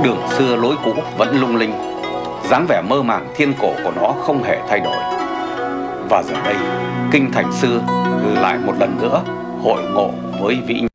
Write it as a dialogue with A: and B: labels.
A: Đường xưa lối cũ vẫn lung linh, dáng vẻ mơ màng thiên cổ của nó không hề thay đổi. Và giờ đây, kinh thành xưa lại một lần nữa hội ngộ với vĩ